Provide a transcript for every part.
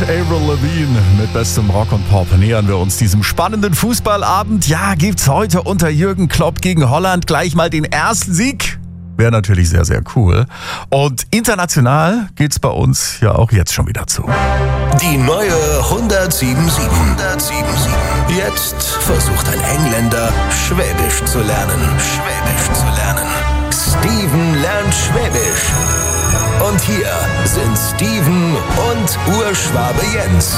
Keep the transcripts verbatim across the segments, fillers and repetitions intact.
Avril Lavigne mit bestem Rock und Pop nähern wir uns diesem spannenden Fußballabend. Ja, gibt's heute unter Jürgen Klopp gegen Holland gleich mal den ersten Sieg? Wäre natürlich sehr, sehr cool. Und international geht's bei uns ja auch jetzt schon wieder zu. Die neue hundertsiebundsiebzig. hundertsiebenundsiebzig. Jetzt versucht ein Engländer, Schwäbisch zu lernen. Schwäbisch zu lernen. Steven lernt Schwäbisch. Und hier sind Steven und Urschwabe Jens.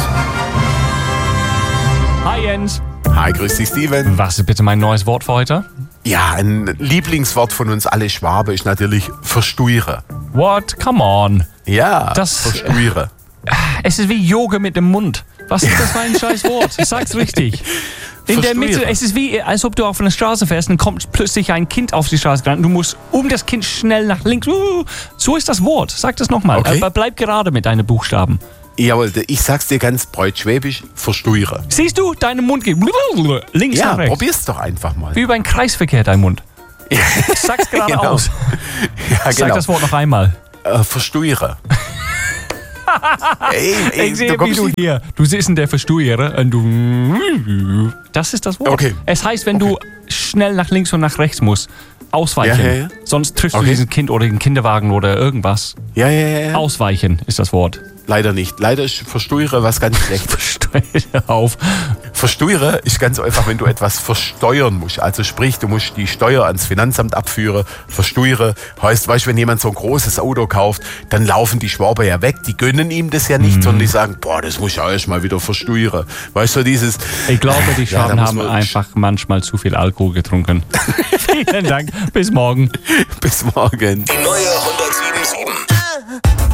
Hi Jens. Hi, grüß dich Steven. Was ist bitte mein neues Wort für heute? Ja, ein Lieblingswort von uns alle Schwabe ist natürlich verstuire. What? Come on. Ja, Das- verstuire. Es ist wie Yoga mit dem Mund. Was ist das für ein scheiß Wort? Ich sag's richtig. In der Verstuire. Mitte, es ist wie, als ob du auf einer Straße fährst und kommt plötzlich ein Kind auf die Straße gerannt. Du musst um das Kind schnell nach links. Uh, so ist das Wort. Sag das nochmal. Okay. Aber bleib gerade mit deinen Buchstaben. Jawohl, ich sag's dir ganz breitschwäbisch, verstuire. Siehst du, dein Mund geht links Ja, nach rechts. probier's doch einfach mal. Wie über einen Kreisverkehr, dein Mund. Sag's geradeaus. Ja, Sag genau. das Wort noch einmal. Äh, verstuire. ey, ey, Ich sehe, du wie kommst du nicht- hier, du sitzt in der Versteuerer und du... Das ist das Wort. Okay. Es heißt, wenn Okay. du schnell nach links und nach rechts musst, ausweichen. Ja, ja, ja. Sonst triffst Okay. du diesen Kind oder den Kinderwagen oder irgendwas. Ja, ja, ja, ja. Ausweichen ist das Wort. Leider nicht. Leider ist verstuire was ganz Schlechtes. Stell auf. Verstuire ist ganz einfach, wenn du etwas versteuern musst. Also sprich, du musst die Steuer ans Finanzamt abführen. Verstuire heißt, weißt du, wenn jemand so ein großes Auto kauft, dann laufen die Schwaber ja weg. Die gönnen ihm das ja nicht, sondern die sagen, boah, das muss ich ja erst mal wieder verstuire. Weißt du, dieses... Ich glaube, die Ja, Schwaben da muss haben man- einfach manchmal zu viel Alkohol getrunken. Vielen Dank. Bis morgen. Bis morgen. Die neue hundertsiebenundsiebzig.